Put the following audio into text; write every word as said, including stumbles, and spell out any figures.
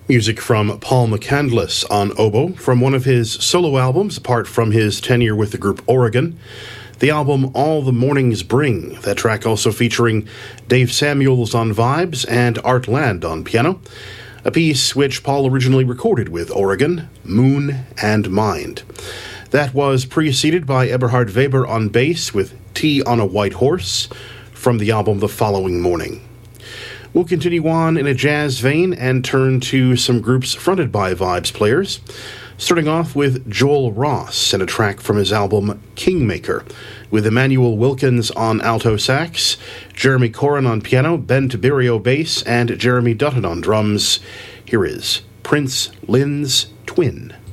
Music from Paul McCandless on oboe from one of his solo albums, apart from his tenure with the group Oregon. The album All the Mornings Bring, that track also featuring Dave Samuels on vibes and Art Land on piano. A piece which Paul originally recorded with Oregon, Moon and Mind. That was preceded by Eberhard Weber on bass with Tea on a White Horse from the album The Following Morning. We'll continue on in a jazz vein and turn to some groups fronted by Vibes players, starting off with Joel Ross and a track from his album Kingmaker, with Emmanuel Wilkins on alto sax, Jeremy Corin on piano, Ben Tiberio bass, and Jeremy Dutton on drums. Here is Prince Lynn's Twin.